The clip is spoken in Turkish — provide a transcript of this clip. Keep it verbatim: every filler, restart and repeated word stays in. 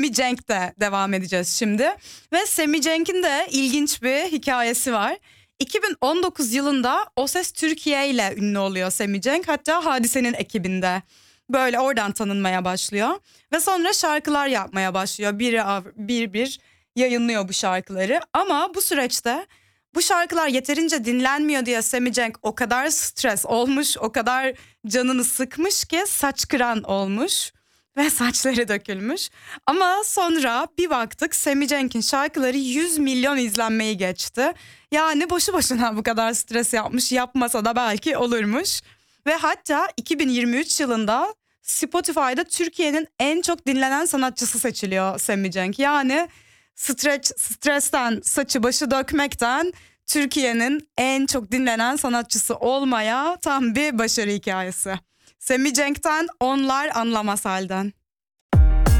Sammy Cenk'te devam edeceğiz şimdi. Ve Sammy Cenk'in de ilginç bir hikayesi var. iki bin on dokuz yılında O Ses Türkiye ile ünlü oluyor Sammy Cenk. Hatta Hadise'nin ekibinde. Böyle oradan tanınmaya başlıyor. Ve sonra şarkılar yapmaya başlıyor. Bir bir, bir yayınlıyor bu şarkıları. Ama bu süreçte bu şarkılar yeterince dinlenmiyor diye Sammy Cenk o kadar stres olmuş, o kadar canını sıkmış ki saç kıran olmuş. Ve saçları dökülmüş. Ama sonra bir baktık Sammy Cenk'in şarkıları yüz milyon izlenmeyi geçti. Yani boşu boşuna bu kadar stres yapmış, yapmasa da belki olurmuş. Ve hatta iki bin yirmi üç yılında Spotify'da Türkiye'nin en çok dinlenen sanatçısı seçiliyor Sammy Cenk. Yani stres, stresten, saçı başı dökmekten Türkiye'nin en çok dinlenen sanatçısı olmaya tam bir başarı hikayesi. Sammy Cenk'ten onlar anlamaz halden.